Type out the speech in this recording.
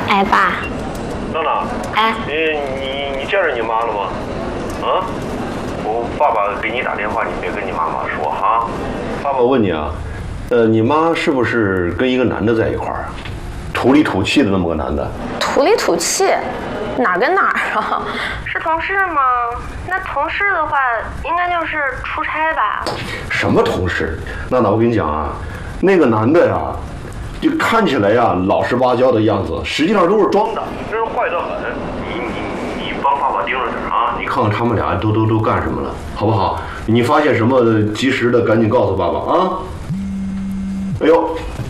哎，爸。 娜娜。 哎。 你见着你妈了吗？啊？我爸爸给你打电话，你别跟你妈妈说哈。爸爸问你啊，你妈是不是跟一个男的在一块儿啊？土里土气的那么个男的。 土里土气，哪儿跟哪儿啊？ 是同事吗？那同事的话，应该就是出差吧？ 什么同事？娜娜，我跟你讲啊，那个男的呀，就看起来呀老实巴交的样子，实际上都是装的，真是坏得很。你帮爸爸盯着点啊！你看看他们俩都干什么了，好不好？你发现什么及时的赶紧告诉爸爸啊！哎呦。